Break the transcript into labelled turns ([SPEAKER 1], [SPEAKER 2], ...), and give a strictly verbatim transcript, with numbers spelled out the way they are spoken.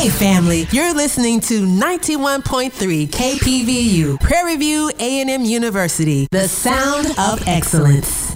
[SPEAKER 1] Hey family, you're listening to ninety-one point three K P V U, Prairie View A and M University, the sound of excellence.